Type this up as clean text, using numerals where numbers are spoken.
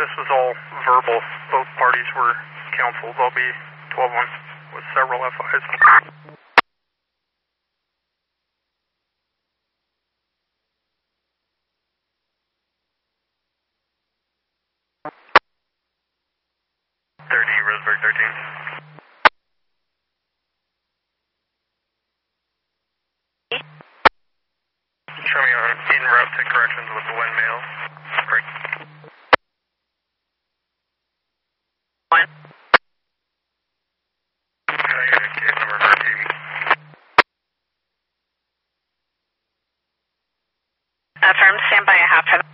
this was all verbal. Both parties were counseled. I'll be 12-1 with several FIs. Roseburg 13. Show me on en route to corrections with the windmill. Great. One. Case number for TV. Affirm, stand by a half.